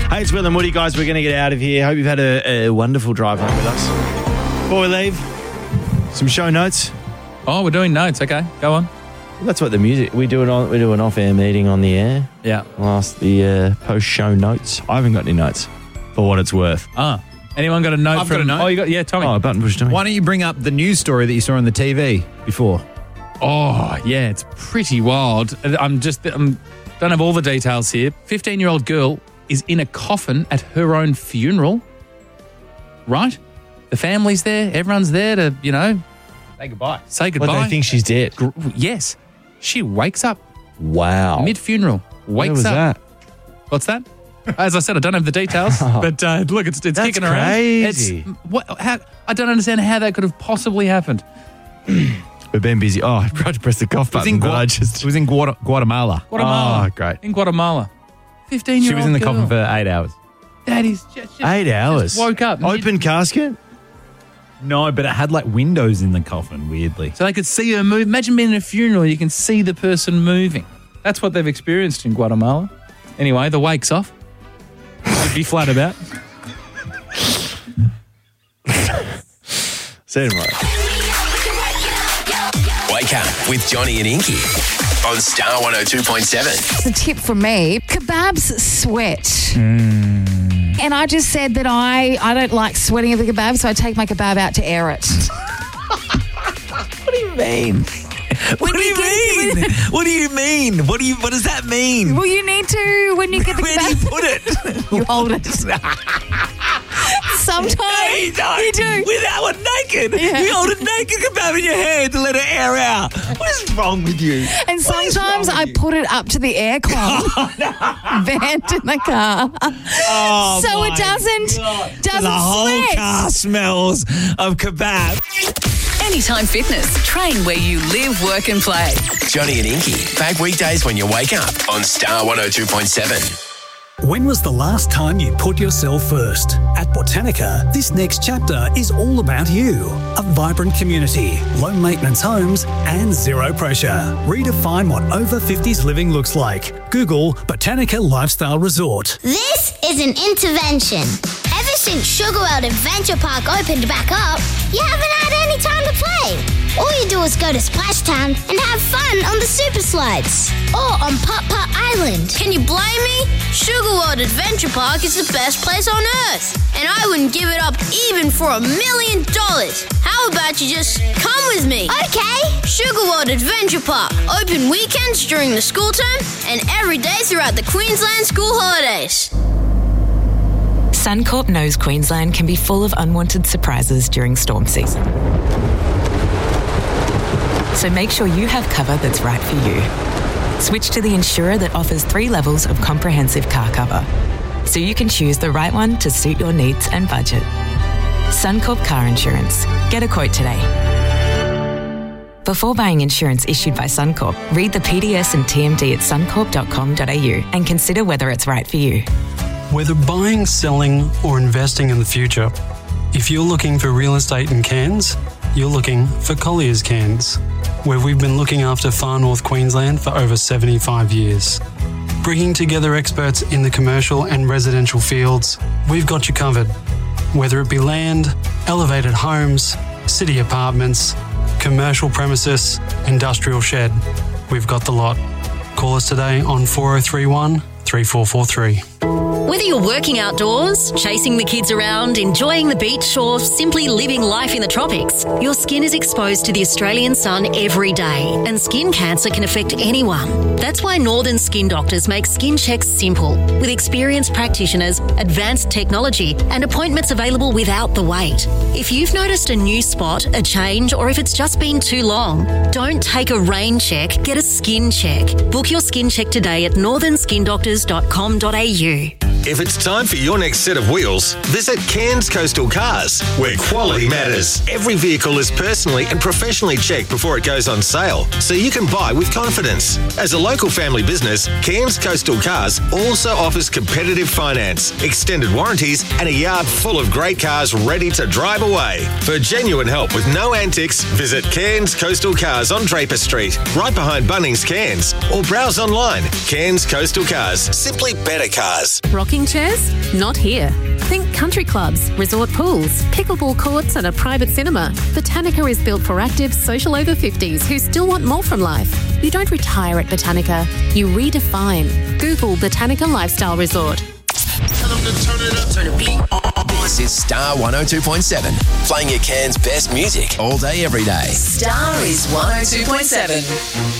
Hey, it's Will and Woody, guys. We're going to get out of here. Hope you've had a wonderful drive home with us. Before we leave, some show notes. Oh, we're doing notes. Okay, go on. That's what the music... We do an off-air meeting on the air. Yeah. Last the post-show notes. I haven't got any notes, for what it's worth. Anyone got a note? I've got a note. Oh, you got... Yeah, Tommy. Oh, button push, Tommy. Why don't you bring up the news story that you saw on the TV before? Oh, yeah, it's pretty wild. Don't have all the details here. 15-year-old girl is in a coffin at her own funeral. Right? The family's there. Everyone's there to, Say goodbye. say goodbye. What, they think she's dead? Yes. She wakes up Wow. mid-funeral. Where Wakes was up. that? What's that? As I said, I don't have the details, but look, it's kicking around. crazy. I don't understand how that could have possibly happened. We've been busy. Oh, I tried to press the cough button, but I just... It was in Guatemala. Guatemala. Oh, great. In Guatemala. 15-year-old She was in the girl. coffin for 8 hours. That is just 8 hours. Just woke up. Open casket? No, but it had like windows in the coffin, weirdly. So they could see her move. Imagine being in a funeral, you can see the person moving. That's what they've experienced in Guatemala. Anyway, the wake's off. Should be flat about. See you tomorrow. Wake up with Johnny and Inky on Star 102.7. A tip from me, kebabs sweat. And I just said that I don't like sweating of the kebab, so I take my kebab out to air it. What do you mean? What do you mean? What do you mean? What does that mean? Well, you need to, when you get the Where do kebab, you put it? you hold it. Sometimes You don't. you do. With that one naked. Yeah. You hold a naked kebab in your hand to let it air out. What is wrong with you? And What is sometimes wrong I with you? put it up to the aircon vent in the car, Oh, so my it doesn't The whole sweat. car smells of kebab. Anytime Fitness. Train where you live, work and play. Johnny and Inky, back weekdays when you wake up on Star 102.7. When was the last time you put yourself first? At Botanica, this next chapter is all about you. A vibrant community, low maintenance homes, and zero pressure. Redefine what over 50s living looks like. Google Botanica Lifestyle Resort. This is an intervention. Ever since Sugar World Adventure Park opened back up, you haven't had any time to play. All you do is go to Splashtown and have fun on the super slides or on Putt Putt Island. Can you blame me? Sugar World Adventure Park is the best place on earth, and I wouldn't give it up even for $1 million. How about you just come with me? Okay. Sugar World Adventure Park, open weekends during the school term and every day throughout the Queensland school holidays. Suncorp knows Queensland can be full of unwanted surprises during storm season. So make sure you have cover that's right for you. Switch to the insurer that offers 3 levels of comprehensive car cover, so you can choose the right one to suit your needs and budget. Suncorp Car Insurance. Get a quote today. Before buying insurance issued by Suncorp, read the PDS and TMD at suncorp.com.au and consider whether it's right for you. Whether buying, selling, or investing in the future, if you're looking for real estate in Cairns, you're looking for Collier's Cairns, where we've been looking after far north Queensland for over 75 years. Bringing together experts in the commercial and residential fields, we've got you covered. Whether it be land, elevated homes, city apartments, commercial premises, industrial shed, we've got the lot. Call us today on 4031 3443. Whether you're working outdoors, chasing the kids around, enjoying the beach, or simply living life in the tropics, your skin is exposed to the Australian sun every day, and skin cancer can affect anyone. That's why Northern Skin Doctors make skin checks simple, with experienced practitioners, advanced technology, and appointments available without the wait. If you've noticed a new spot, a change, or if it's just been too long, don't take a rain check, get a skin check. Book your skin check today at northernskindoctors.com.au. If it's time for your next set of wheels, visit Cairns Coastal Cars, where quality matters. Every vehicle is personally and professionally checked before it goes on sale, so you can buy with confidence. As a local family business, Cairns Coastal Cars also offers competitive finance, extended warranties, and a yard full of great cars ready to drive away. For genuine help with no antics, visit Cairns Coastal Cars on Draper Street, right behind Bunnings Cairns, or browse online. Cairns Coastal Cars, simply better cars. Rocky rocking chairs? Not here. Think country clubs, resort pools, pickleball courts and a private cinema. Botanica is built for active social over 50s who still want more from life. You don't retire at Botanica, you redefine. Google Botanica Lifestyle Resort. Tell them to turn it up. Turn the beat on. This is Star 102.7, playing your Cairns best music all day, every day. Star is 102.7.